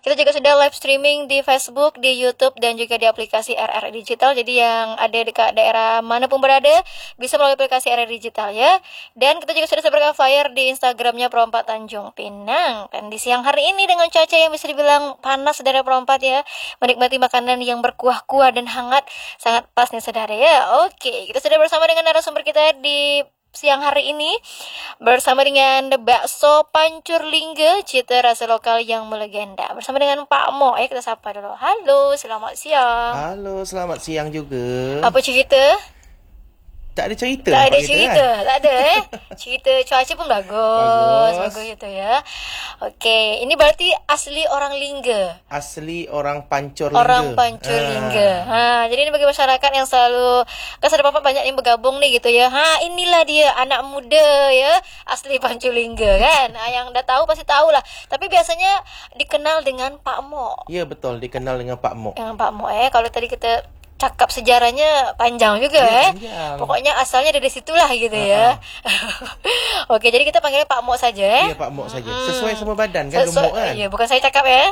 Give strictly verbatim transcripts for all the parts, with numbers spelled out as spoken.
Kita juga sudah live streaming di Facebook, di YouTube, dan juga di aplikasi R R Digital. Jadi yang ada dekat daerah manapun berada bisa melalui aplikasi R R Digital ya. Dan kita juga sudah sebarkan flyer di Instagramnya Pro empat Tanjung Pinang. Dan di siang hari ini dengan cuaca yang bisa dibilang panas saudara Pro empat ya, menikmati makanan yang berkuah-kuah dan hangat, sangat pas nih saudara ya. Oke, kita sudah bersama dengan narasumber kita di siang hari ini bersama dengan bakso Pancur Lingga, cita rasa lokal yang melegenda. Bersama dengan Pak Mo, ayo kita sapa dulu. Halo, selamat siang. Halo, selamat siang juga. Apa cerita? Tak ada cerita. Tak ada kita, cerita, kan? tak ada eh. Cerita cuaca pun bagus. Bagus. Bagus gitu ya. Okey, ini berarti asli orang Lingga. Asli orang Pancur Lingga. Orang Pancur Lingga. Ha, jadi ini bagi masyarakat yang selalu, kan ada apa banyak yang bergabung nih gitu ya. Ha, inilah dia anak muda ya, asli Pancur Lingga kan. Ha, yang dah tahu pasti tahulah. Tapi biasanya dikenal dengan Pak Mo. Ya betul, dikenal dengan Pak Mo. Dengan Pak Mo eh. Kalau tadi kita cakap sejarahnya panjang juga ya, eh. Panjang. Pokoknya asalnya dari situlah gitu uh-huh. ya. Okey, jadi kita panggilnya Pak Mo saja eh. Ya, Pak Mo saja. Sesuai sama badan kan, Sesuai, gemuk kan. Ya, bukan saya cakap ya.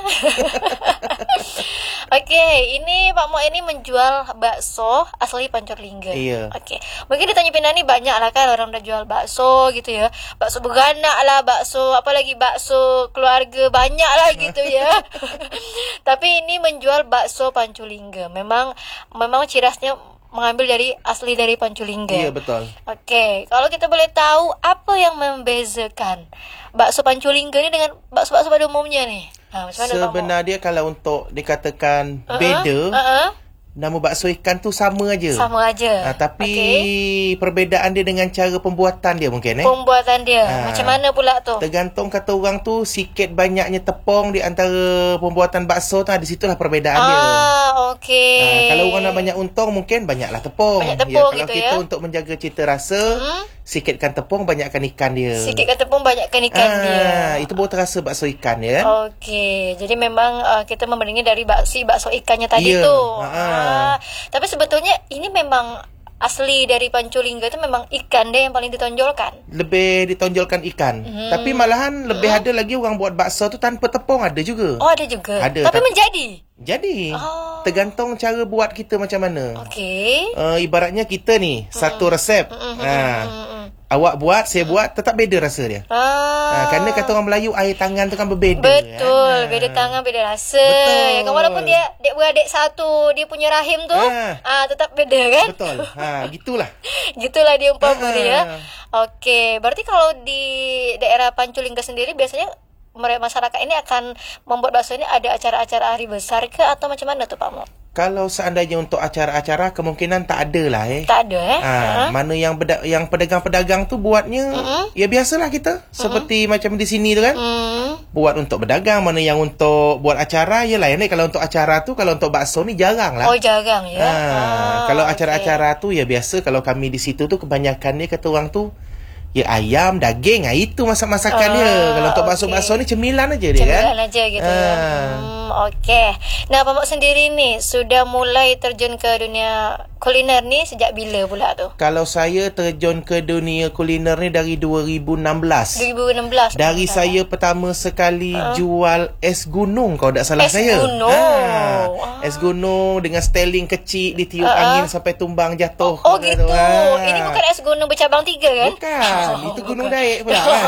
Okey, ini Pak Mo ini menjual bakso asli Pancur Lingga. Iya. Okey. Mungkin di Tanjung Pinang ni banyak lah kan orang dah jual bakso gitu ya. Bakso beranak lah, bakso apalagi bakso keluarga banyak lah gitu ya. Tapi ini menjual bakso Pancur Lingga. Memang memang ciri khasnya mengambil dari asli dari Pancur Lingga. Iya, betul. Okey, kalau kita boleh tahu apa yang membezakan bakso Pancur Lingga ni dengan bakso-bakso pada umumnya ni? Ha, sebenarnya kalau untuk dikatakan uh-huh. beda, uh-huh. nama bakso ikan tu sama aja. Sama aja. Ha, tapi okay. perbezaan dia dengan cara pembuatan dia mungkin eh. Pembuatan dia. Ha. Macam mana pula tu? Tergantung kata orang tu sikit banyaknya tepung di antara pembuatan bakso tu, di situlah perbezaan ah, dia. Ah, okey. Ha, kalau orang nak banyak untung mungkin banyaklah tepung. Banyak tepung ya, kalau gitu kita ya. untuk menjaga cita rasa, hmm? sikitkan tepung, banyakkan ikan dia. Sikitkan tepung, banyakkan ikan ah, dia. Itu baru terasa bakso ikan ya. Okey. Jadi memang uh, kita membandingkan dari bakso bakso ikannya tadi yeah. tu. Ha. Ah. Tapi sebetulnya ini memang asli dari Pancur Lingga itu memang ikan dia yang paling ditonjolkan. Lebih ditonjolkan ikan. Hmm. Tapi malahan lebih hmm. ada lagi orang buat bakso tu tanpa tepung, ada juga. Oh, ada juga. Ada. Tapi ta- menjadi. Jadi. Oh. Tergantung cara buat kita macam mana. Okey. Uh, ibaratnya kita ni hmm. satu resep. Hmm. Ha. Hmm. Awak buat, saya buat, tetap beda rasa dia. Ah. Ha, kerana kata orang Melayu, air tangan tu kan berbeza. Betul, kan? beda tangan, beda rasa. Betul. Ya kan, walaupun dia dia beradik satu, dia punya rahim tu, ah, ha, tetap beda kan? Betul. Ha, gitulah. Gitulah dia umpama ha. dia. Okey, berarti kalau di daerah Pancur Lingga sendiri biasanya mereka masyarakat ini akan membuat bakso ini ada acara-acara hari besar ke atau macam mana tu Pak Mo? Kalau seandainya untuk acara-acara, kemungkinan tak ada lah eh. Tak ada eh. Ha, uh-huh. Mana yang beda- yang pedagang-pedagang tu buatnya, uh-huh. ya biasalah kita. Uh-huh. Seperti macam di sini tu kan. Uh-huh. Buat untuk berdagang, mana yang untuk buat acara, ya lain. Kalau untuk acara tu, kalau untuk bakso ni jarang lah. Oh, jarang ya. Ha, ah, kalau okay. acara-acara tu, ya biasa. Kalau kami di situ tu, kebanyakan ni kata orang tu, ya ayam, daging, ha, itu masak-masakan ah, dia. Kalau untuk bakso-bakso ni cemilan aja dia cemilan kan. Cemilan aja gitu. Ah. Hmm, okey. Nah, Pak Mak sendiri ni sudah mulai terjun ke dunia kuliner ni sejak bila pula tu? Kalau saya terjun ke dunia kuliner ni dari dua ribu enam belas. dua ribu enam belas. Dari saya pertama sekali uh. jual es gunung kalau tak salah es saya. Es gunung. Ha. Ah. Es gunung dengan styling kecil, ditiup uh. angin sampai tumbang jatuh. Oh, oh gitu. Ha. Ini bukan es gunung bercabang tiga kan? Bukan. Oh, itu gunung daik pula kan.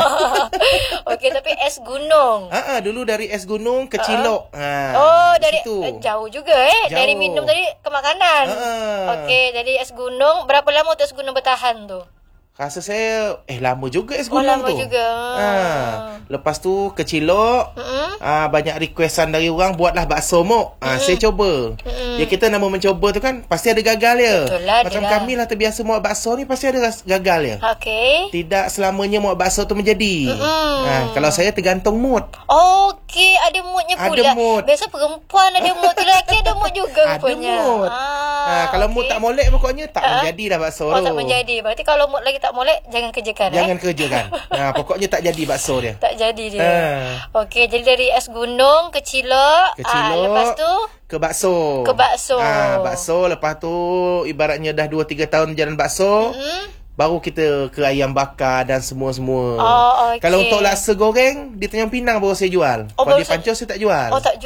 Okey, tapi es gunung. Ha ah, dulu dari es gunung ke Cilok. Uh. Ha. Oh, dari situ. Jauh juga eh. Jauh. Dari minum tadi ke makanan. Uh. Okey, jadi es gunung, berapa lama tu es gunung bertahan tu? Rasa saya eh lama juga es oh, gunung lama tu. juga. Ha. Lepas tu ke Cilok, mm-hmm. ha, banyak requestan dari orang buatlah bakso mok. Ha, mm-hmm. Saya cuba. Mm-hmm. Ya kita nama mencuba tu kan pasti ada gagal dia. Lah, macam kami lah terbiasa muat bakso ni pasti ada gagal dia. Okey. Tidak selamanya muat bakso tu menjadi. Mm-hmm. Ha, kalau saya tergantung mood. Okey, ada moodnya pula. Ada mood. Biasa perempuan ada mood, lelaki ada mood juga rupanya. Ada mood. Ah, ha, kalau okay. mood tak molek pokoknya tak ha? menjadi dah bakso oh, tu. tak menjadi. Berarti kalau mood lagi tak molek, jangan kerjakan. Jangan eh? kerjakan. Ha, pokoknya tak jadi bakso dia. Tak jadi dia. Ha. Okey, jadi dari es gunung ke Cilok. Ke Cilok. Ah, lepas tu ke bakso. Ke bakso. Ah, bakso lepas tu ibaratnya dah dua tiga tahun jalan bakso. Mm-hmm. Baru kita ke ayam bakar dan semua-semua. Oh, okay. Kalau untuk laksa goreng di Tanjung Pinang baru saya jual. Oh, kalau di Pancur saya tak jual. Oh, tak